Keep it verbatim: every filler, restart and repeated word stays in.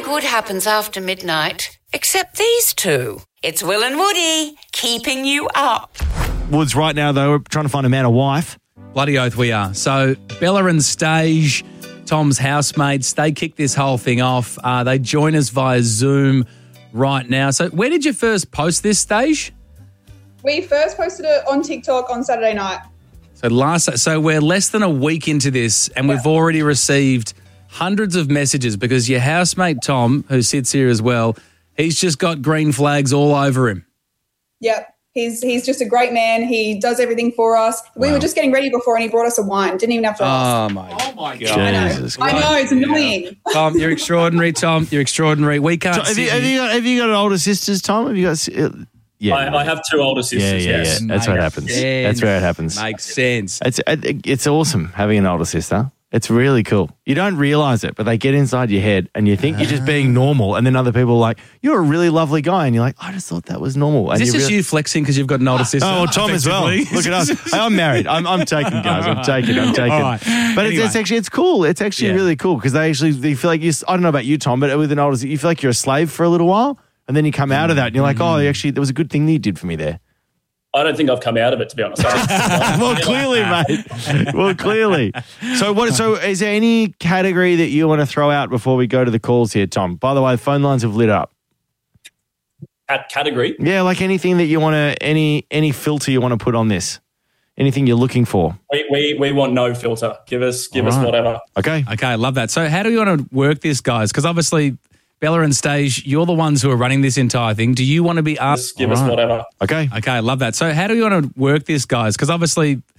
good happens after midnight, except these two. It's Will and Woody, keeping you up. Woods right now, though, we're trying to find a man a wife. Bloody oath we are. So Bella and Stage, Tom's housemates, they kick this whole thing off. Uh, they join us via Zoom right now. So where did you first post this, Stage? We first posted it on TikTok on Saturday night. So last, so we're less than a week into this, and we've already received hundreds of messages because your housemate Tom, who sits here as well, he's just got green flags all over him. Yep. He's he's just a great man. He does everything for us. We Wow. were just getting ready before and he brought us a wine. Didn't even have to ask. Oh, my Oh, my God. I know. Jesus I know. It's annoying. Tom, you're extraordinary, Tom. You're extraordinary. We can't Have sit you, have, here- you got, have you got older sisters, Tom? Have you got... Uh, yeah. I, I have two older yeah, sisters, yeah, yes. yeah. That's what happens. That's where it happens. Makes sense. It's it's awesome having an older sister. It's really cool. You don't realise it, but they get inside your head and you think you're just being normal, and then other people are like, you're a really lovely guy, and you're like, I just thought that was normal. Is And this you just really- you flexing because you've got an older sister? Oh, well, Tom as well. effectively? Look at us. Hey, I'm married. I'm, I'm taking, guys. I'm taking. I'm taking. All right. But Anyway. it's, it's actually it's cool. It's actually Yeah. really cool because they actually they feel like you. I don't know about you, Tom, but with an older, you feel like you're a slave for a little while, and then you come out of that and you're like, oh, actually, there was a good thing that you did for me there. I don't think I've come out of it, to be honest. I Well, clearly, mate. Well, clearly. So, what? So, is there any category that you want to throw out before we go to the calls here, Tom? By the way, phone lines have lit up. At category, Yeah, like anything that you want to, any any filter you want to put on this, anything you're looking for. we, we, we want no filter. Give us give All us right. whatever. Okay. Okay, I love that. So how do you want to work this, guys? Because obviously, Bella and Stage, you're the ones who are running this entire thing. Do you want to be asked? Just give us whatever. Okay. Okay, I love that. So how do you want to work this, guys? Because obviously,